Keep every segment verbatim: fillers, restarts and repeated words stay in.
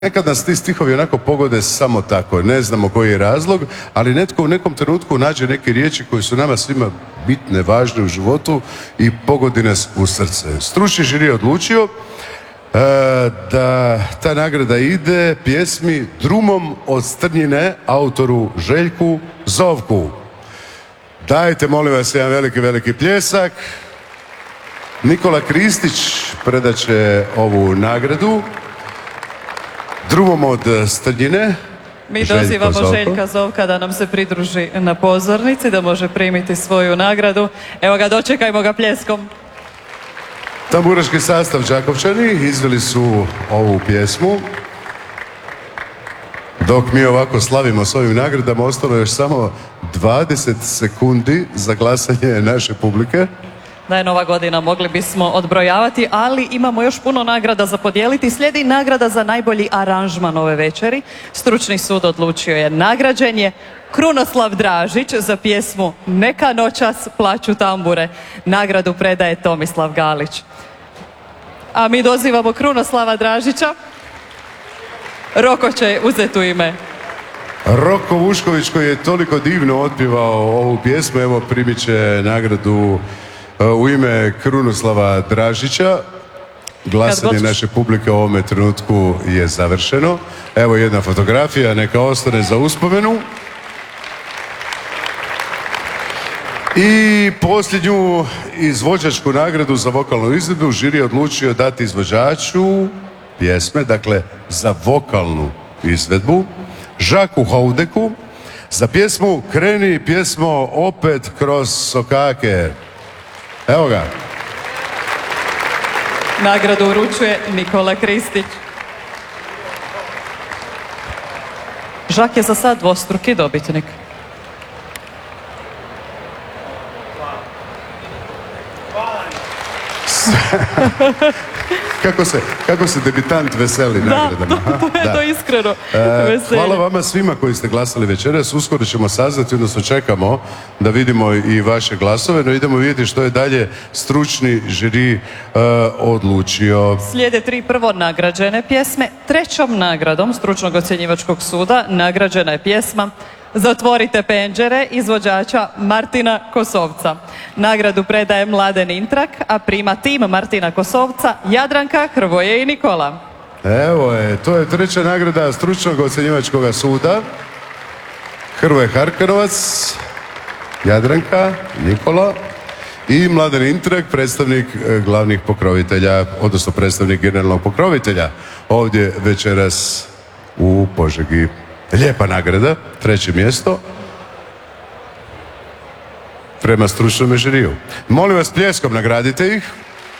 Nekad nas ti stihovi onako pogode samo tako, ne znamo koji je razlog, ali netko u nekom trenutku nađe neke riječi koje su nama svima bitne, važne u životu i pogodi nas u srce. Stručni žiri je odlučio e, da ta nagrada ide pjesmi Drumom od Strnjine, autoru Željku Zovku. Dajte, molim vas, jedan veliki, veliki pljesak. Nikola Kristić predat će ovu nagradu. Drumom od Strnjine. Mi dozivamo Željka Zovka da nam se pridruži na pozornici, da može primiti svoju nagradu. Evo ga, dočekajmo ga pljeskom. Tamburaški sastav Đakovčani izveli su ovu pjesmu. Dok mi ovako slavimo s ovim nagradama, ostalo još samo dvadeset sekundi za glasanje naše publike. Da je nova godina, mogli bismo odbrojavati, ali imamo još puno nagrada za podijeliti. Slijedi nagrada za najbolji aranžman ove večeri. Stručni sud odlučio je, nagrađen je Krunoslav Dražić za pjesmu Neka noćas plaću tambure. Nagradu predaje Tomislav Galić. A mi dozivamo Krunoslava Dražića. Roko će uzeti u ime. Roko Vušković, koji je toliko divno otpjevao ovu pjesmu, evo primit će nagradu u ime Krunoslava Dražića. Glasanje naše publike u ovome trenutku je završeno. Evo jedna fotografija, neka ostane za uspomenu. I posljednju izvođačku nagradu za vokalnu izvedbu žiri je odlučio dati izvođaču pjesme, dakle za vokalnu izvedbu, Žaku Houdeku, za pjesmu Kreni pjesmo opet kroz sokake. Evo ga. Nagradu uručuje Nikola Kristić. Žak je za sad dvostruki dobitnik. Kako se, kako se debitant veseli nagradama. Da, to, to je da. to iskreno e, Hvala vama svima koji ste glasali večeras. Uskoro ćemo saznati, odnosno čekamo da vidimo i vaše glasove, no idemo vidjeti što je dalje stručni žiri e, odlučio. Slijede tri prvo nagrađene pjesme. Trećom nagradom stručnog ocjenjivačkog suda nagrađena je pjesma Zatvorite penđere izvođača Martina Kosovca. Nagradu predaje Mladen Intrak, a prima tim Martina Kosovca Jadranka, Hrvoje i Nikola. Evo je, to je treća nagrada stručnog ocjenjivačkog suda. Hrvoje Harkanovac, Jadranka, Nikola i Mladen Intrak, predstavnik glavnih pokrovitelja, odnosno predstavnik generalnog pokrovitelja ovdje večeras u Požegi. Lijepa nagrada, treće mjesto prema stručnom žiriju. Molim vas, pljeskom nagradite ih.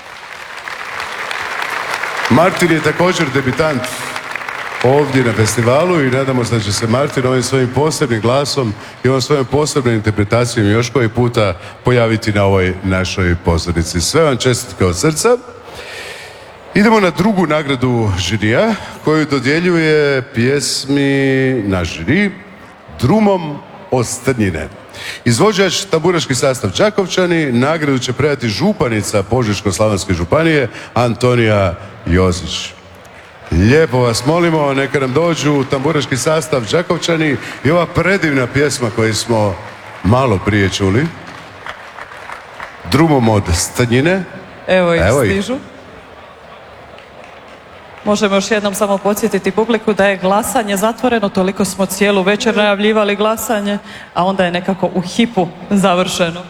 Martin je također debitant ovdje na festivalu i nadamo se da će se Martin ovim svojim posebnim glasom i ovom svojom posebnom interpretacijom još koji puta pojaviti na ovoj našoj pozornici. Sve vam čestitke od srca. Idemo na drugu nagradu žirija koju dodjeljuje pjesmi na žiri Drumom od Strnjine. Izvođač tamburaški sastav Đakovčani, nagradu će predati županica Požeško-slavonske županije Antonija Jozić. Lijepo vas molimo, neka nam dođu tamburaški sastav Đakovčani i ova predivna pjesma koju smo malo prije čuli. Drumom od Strnjine. Evo ih Evo stižu. Ih. Možemo još jednom samo podsjetiti publiku da je glasanje zatvoreno, toliko smo cijelu večer najavljivali glasanje, a onda je nekako u hipu završeno.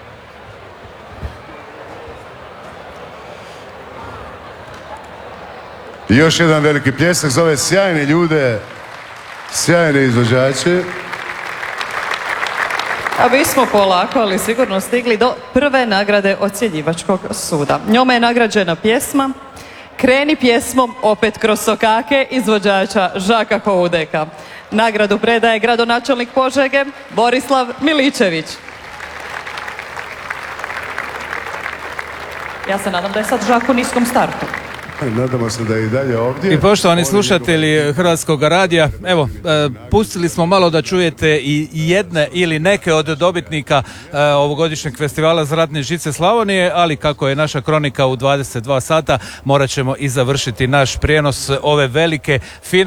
I još jedan veliki pljesak za ove sjajne ljude, sjajne izvođače. A mi smo polako, ali sigurno stigli do prve nagrade ocjenjivačkog suda. Njome je nagrađena pjesma Kreni pjesmom opet kroz sokake izvođača Žaka Houdeka. Nagradu predaje gradonačelnik Požege Borislav Miličević. Ja se nadam da je sad Žak u niskom startu. Nadamo se da je i dalje ovdje. I poštovani slušatelji Hrvatskog radija, evo, e, pustili smo malo da čujete i jedne ili neke od dobitnika e, ovogodišnjeg festivala Zlatne žice Slavonije, ali kako je naša kronika u dvadeset dva sata, morat ćemo i završiti naš prijenos ove velike finale.